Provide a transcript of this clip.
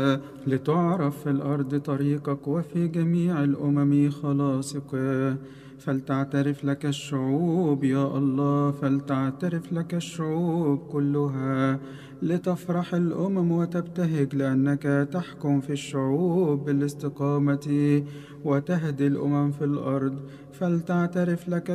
لتعرف في الأرض طريقك وفي جميع الأمم خلاصك. فلتعترف لك الشعوب يا الله، فلتعترف لك الشعوب كلها. لتفرح الأمم وتبتهج لأنك تحكم في الشعوب بالاستقامة وتهدي الأمم في الأرض. فلتعترف لك